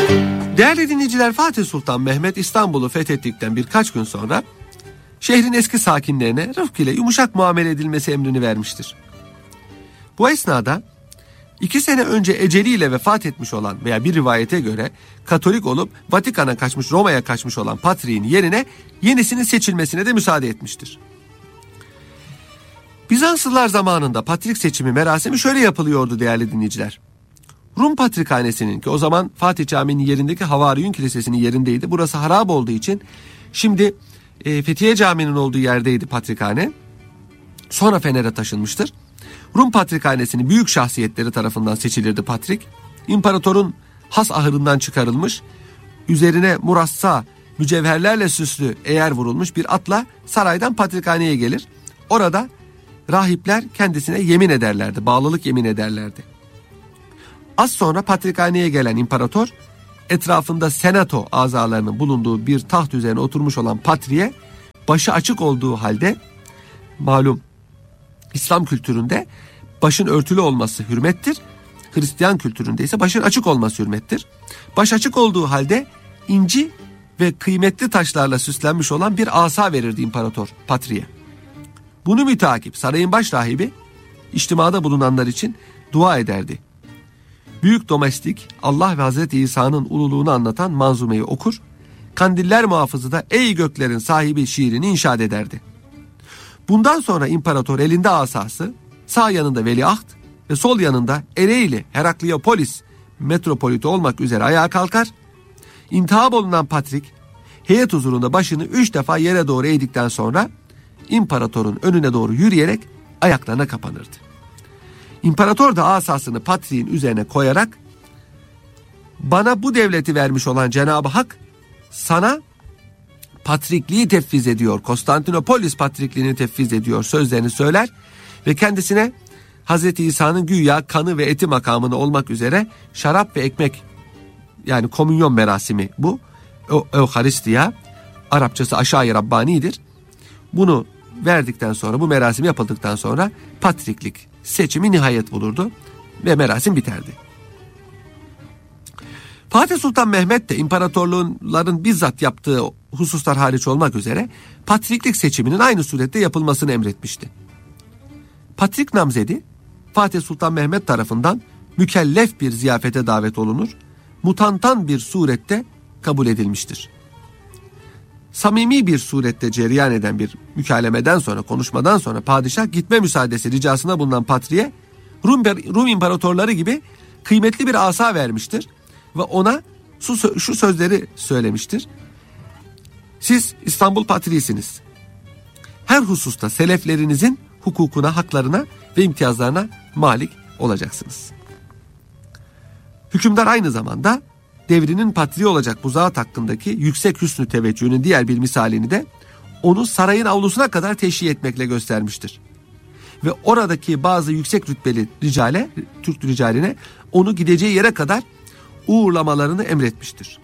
Değerli dinleyiciler, Fatih Sultan Mehmet İstanbul'u fethettikten birkaç gün sonra şehrin eski sakinlerine rıfk ile yumuşak muamele edilmesi emrini vermiştir. Bu esnada 2 sene önce eceliyle vefat etmiş olan veya bir rivayete göre Katolik olup Vatikan'a kaçmış, Roma'ya kaçmış olan Patriğin yerine yenisinin seçilmesine de müsaade etmiştir. Bizanslılar zamanında Patrik seçimi merasimi şöyle yapılıyordu değerli dinleyiciler. Rum Patrikhanesi'nin, ki o zaman Fatih Camii'nin yerindeki Havariyun Kilisesi'nin yerindeydi. Burası harap olduğu için şimdi Fethiye Camii'nin olduğu yerdeydi Patrikhane. Sonra Fener'e taşınmıştır. Rum Patrikhanesi'nin büyük şahsiyetleri tarafından seçilirdi Patrik. İmparatorun has ahırından çıkarılmış, üzerine murassa, mücevherlerle süslü eğer vurulmuş bir atla saraydan Patrikhane'ye gelir. Orada rahipler kendisine yemin ederlerdi, bağlılık yemin ederlerdi. Az sonra Patrikhane'ye gelen imparator, etrafında senato azalarının bulunduğu bir taht üzerine oturmuş olan Patriğe başı açık olduğu halde, malum İslam kültüründe başın örtülü olması hürmettir. Hristiyan kültüründe ise başın açık olması hürmettir. Baş açık olduğu halde inci ve kıymetli taşlarla süslenmiş olan bir asa verirdi imparator Patriğe. Bunu müteakip sarayın baş rahibi içtimada bulunanlar için dua ederdi. Büyük domestik Allah ve Hazreti İsa'nın ululuğunu anlatan manzumeyi okur, kandiller muhafızı da ey göklerin sahibi şiirini inşa ederdi. Bundan sonra imparator elinde asası, sağ yanında veliaht ve sol yanında Ereğli, Herakliyopolis metropoliti olmak üzere ayağa kalkar. İntihap olunan Patrik heyet huzurunda başını 3 defa yere doğru eğdikten sonra imparatorun önüne doğru yürüyerek ayaklarına kapanırdı. İmparator da asasını Patrik'in üzerine koyarak bana bu devleti vermiş olan Cenab-ı Hak sana Patrikliği tefviz ediyor, Konstantinopolis Patrikliğini tefviz ediyor sözlerini söyler ve kendisine Hazreti İsa'nın güya kanı ve eti makamını olmak üzere şarap ve ekmek, yani komünyon merasimi bu, Euharistiya, Arapçası aşağı-i Rabbani'dir. Bunu verdikten sonra, bu merasim yapıldıktan sonra Patriklik seçimi nihayet bulurdu ve merasim biterdi. Fatih Sultan Mehmet de imparatorluğun bizzat yaptığı hususlar hariç olmak üzere Patriklik seçiminin aynı surette yapılmasını emretmişti. Patrik namzedi Fatih Sultan Mehmet tarafından mükellef bir ziyafete davet olunur, mutantan bir surette kabul edilmiştir. Samimi bir surette cereyan eden bir mükalemeden sonra, konuşmadan sonra padişah gitme müsaadesi ricasına bulunan Patrik'e Rum imparatorları gibi kıymetli bir asa vermiştir ve ona şu sözleri söylemiştir. Siz İstanbul Patriğisiniz. Her hususta seleflerinizin hukukuna, haklarına ve imtiyazlarına malik olacaksınız. Hükümdar aynı zamanda devrinin patriği olacak bu zat hakkındaki yüksek hüsnü teveccühünün diğer bir misalini de onu sarayın avlusuna kadar teşhir etmekle göstermiştir. Ve oradaki bazı yüksek rütbeli Türk ricaline onu gideceği yere kadar uğurlamalarını emretmiştir.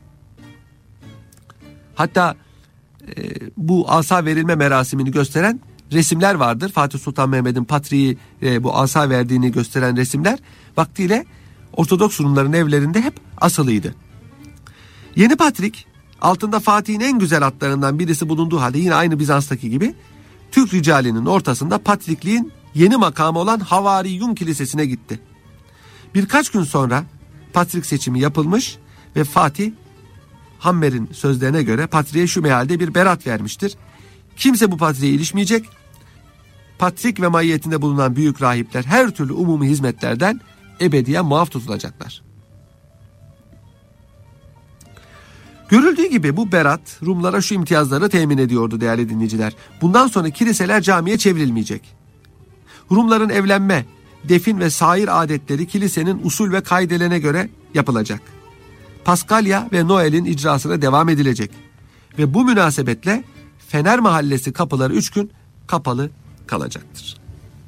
Hatta bu asa verilme merasimini gösteren resimler vardır. Fatih Sultan Mehmet'in patriği bu asa verdiğini gösteren resimler vaktiyle Ortodoks Rumların evlerinde hep asılıydı. Yeni Patrik altında Fatih'in en güzel atlarından birisi bulunduğu halde yine aynı Bizans'taki gibi Türk ricalinin ortasında Patrikliğin yeni makamı olan Havariyun Kilisesi'ne gitti. Birkaç gün sonra Patrik seçimi yapılmış ve Fatih Hammer'in sözlerine göre Patrik'e şu mealde bir berat vermiştir. Kimse bu Patrik'e ilişmeyecek. Patrik ve mahiyetinde bulunan büyük rahipler her türlü umumi hizmetlerden ebediyen muaf tutulacaklar. Görüldüğü gibi bu berat Rumlara şu imtiyazları temin ediyordu değerli dinleyiciler. Bundan sonra kiliseler camiye çevrilmeyecek. Rumların evlenme, defin ve sair adetleri kilisenin usul ve kaidelerine göre yapılacak. Paskalya ve Noel'in icrasına devam edilecek. Ve bu münasebetle Fener Mahallesi kapıları 3 gün kapalı kalacaktır.